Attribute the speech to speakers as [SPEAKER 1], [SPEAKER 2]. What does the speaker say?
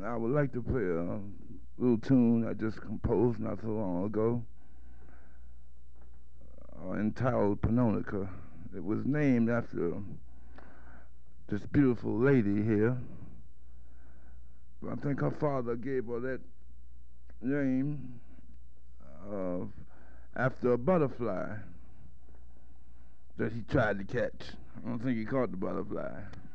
[SPEAKER 1] I would like to play a little tune I just composed not so long ago, entitled Panonica. It was named after this beautiful lady here. But I think her father gave her that name of after a butterfly that he tried to catch. I don't think he caught the butterfly.